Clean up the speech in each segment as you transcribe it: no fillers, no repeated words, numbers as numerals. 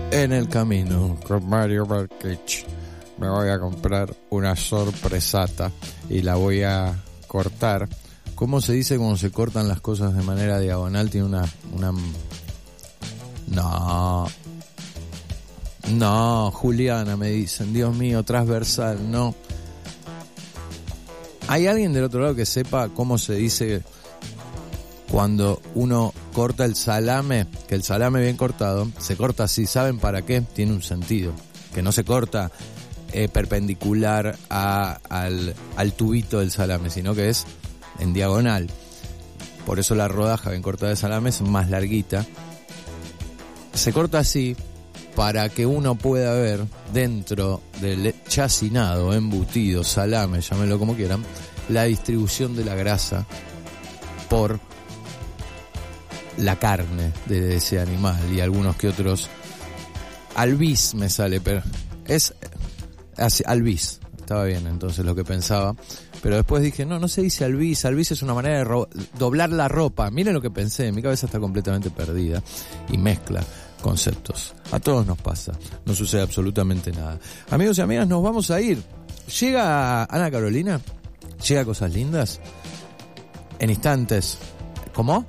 En el camino con Mario Barkich me voy a comprar una sorpresata y la voy a cortar. ¿Cómo se dice cuando se cortan las cosas de manera diagonal? Tiene una... No, Juliana, me dicen. Dios mío, transversal, no. ¿Hay alguien del otro lado que sepa cómo se dice cuando uno corta el salame? Que el salame bien cortado se corta así. ¿Saben para qué? Tiene un sentido. Que no se corta perpendicular al tubito del salame, sino que es en diagonal. Por eso la rodaja bien cortada de salame es más larguita. Se corta así para que uno pueda ver dentro del chacinado, embutido, salame, llámenlo como quieran, la distribución de la grasa por la carne de ese animal y algunos que otros. Albis me sale, pero es así, albis, estaba bien entonces lo que pensaba, pero después dije, no se dice albis. Albis es una manera de doblar la ropa. Miren lo que pensé, mi cabeza está completamente perdida y mezcla conceptos. A todos nos pasa, no sucede absolutamente nada. Amigos y amigas, nos vamos a ir. Llega Ana Carolina, llega Cosas Lindas en instantes. ¿Cómo?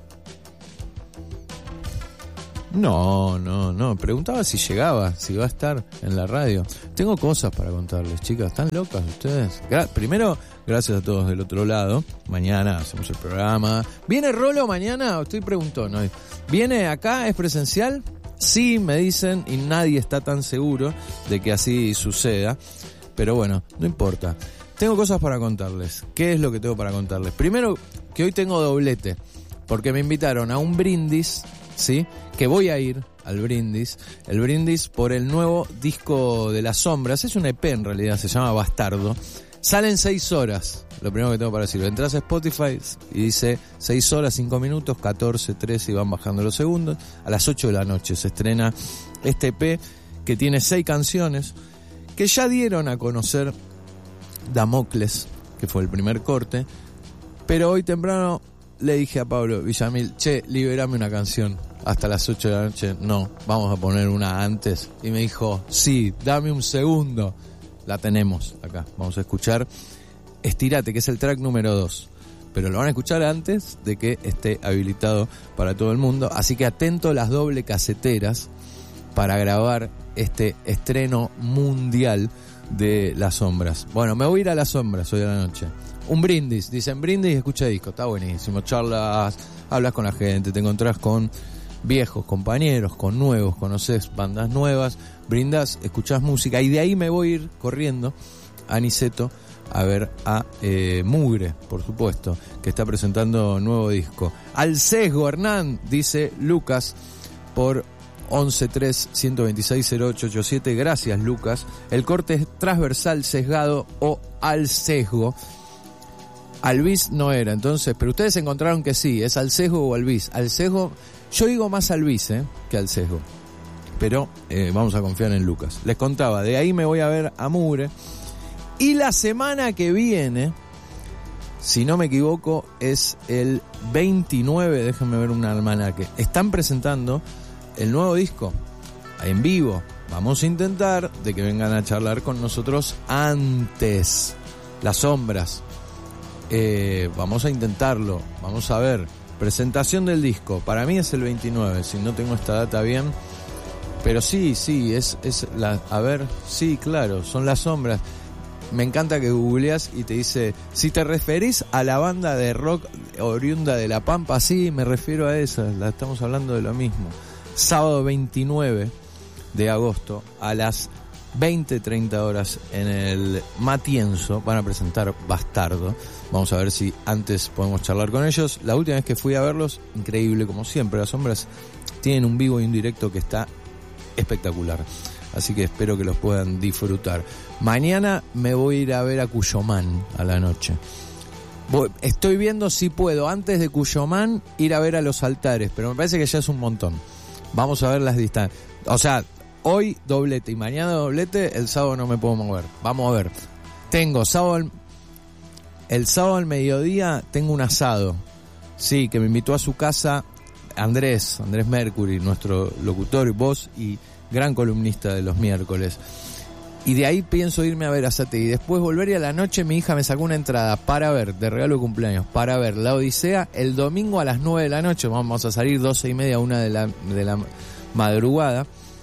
No, preguntaba si llegaba, si va a estar en la radio. Tengo cosas para contarles, chicas, ¿están locas ustedes? Primero, gracias a todos del otro lado. Mañana hacemos el programa. ¿Viene Rolo mañana? Estoy preguntando. ¿Viene acá? ¿Es presencial? Sí, me dicen, y nadie está tan seguro de que así suceda. Pero bueno, no importa. Tengo cosas para contarles. ¿Qué es lo que tengo para contarles? Primero, que hoy tengo doblete, porque me invitaron a un brindis, ¿sí? Que voy a ir al brindis. El brindis por el nuevo disco de Las Sombras. Es un EP en realidad, se llama Bastardo. Salen 6 horas. Lo primero que tengo para decir, entras a Spotify y dice 6 horas, 5 minutos, 14, 13 y van bajando los segundos. A las 8 de la noche se estrena este EP que tiene 6 canciones que ya dieron a conocer Damocles, que fue el primer corte. Pero hoy temprano le dije a Pablo Villamil, liberame una canción hasta las 8 de la noche. No, vamos a poner una antes. Y me dijo, sí, dame un segundo. La tenemos acá. Vamos a escuchar Estírate, que es el track número 2. Pero lo van a escuchar antes de que esté habilitado para todo el mundo. Así que atento a las doble caseteras para grabar este estreno mundial de Las Sombras. Bueno, me voy a ir a Las Sombras hoy a la noche. Un brindis, dicen brindis, escucha disco, está buenísimo. Charlas, hablas con la gente, te encontrás con viejos compañeros, con nuevos, conocés bandas nuevas, brindás, escuchás música y de ahí me voy a ir corriendo a Niceto a ver a Mugre, por supuesto, que está presentando nuevo disco. Al sesgo, Hernán, dice Lucas, por 1131260887. Gracias, Lucas. El corte es transversal, sesgado o al sesgo. Al bis no era, entonces, pero ustedes encontraron que sí, es al sesgo o al bis. Al sesgo, yo digo más al bis que al sesgo, pero vamos a confiar en Lucas. Les contaba, de ahí me voy a ver a Mugre. Y la semana que viene, si no me equivoco, es el 29, déjenme ver un almanaque. Están presentando el nuevo disco en vivo. Vamos a intentar de que vengan a charlar con nosotros antes. Las Sombras. Vamos a intentarlo. Vamos a ver. Presentación del disco. Para mí es el 29, si no tengo esta data bien. Pero sí, es la... A ver, sí, claro, son Las Sombras. Me encanta que googleas y te dice, si te referís a la banda de rock oriunda de La Pampa, sí, me refiero a esa, estamos hablando de lo mismo. Sábado 29 de agosto a las 20:30 horas en el Matienzo van a presentar Bastardo. Vamos a ver si antes podemos charlar con ellos. La última vez que fui a verlos, increíble como siempre, Las Sombras tienen un vivo y un directo que está espectacular. Así que espero que los puedan disfrutar. Mañana me voy a ir a ver a Cuyomán a la noche. Estoy viendo si puedo, antes de Cuyomán, ir a ver a Los Altares, pero me parece que ya es un montón. Vamos a ver las distancias. O sea, hoy doblete y mañana doblete, el sábado no me puedo mover. Vamos a ver. Tengo el sábado al mediodía tengo un asado. Sí, que me invitó a su casa Andrés Mercury, nuestro locutor, voz y gran columnista de los miércoles. Y de ahí pienso irme a ver a Sate. Y después volver, y a la noche mi hija me sacó una entrada para ver, de regalo de cumpleaños, para ver La Odisea el domingo a las 9 de la noche. Vamos a salir 12:30, 1 de la madrugada.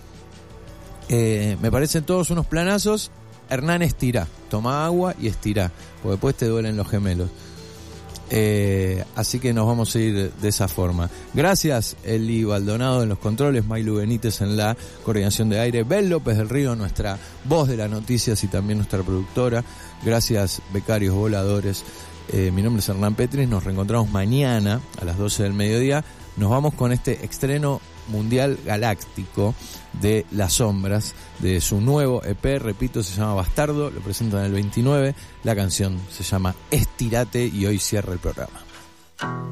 Me parecen todos unos planazos. Hernán, estirá, toma agua y estirá, porque después te duelen los gemelos. Así que nos vamos a ir de esa forma. Gracias Eli Baldonado en los controles, Mailu Benítez en la coordinación de aire, Bel López del Río, nuestra voz de las noticias y también nuestra productora. Gracias becarios voladores. Mi nombre es Hernán Petris, nos reencontramos mañana a las 12 del mediodía. Nos vamos con este estreno mundial galáctico de Las Sombras, de su nuevo EP, repito, se llama Bastardo, lo presentan en el 29, la canción se llama Estirate y hoy cierra el programa.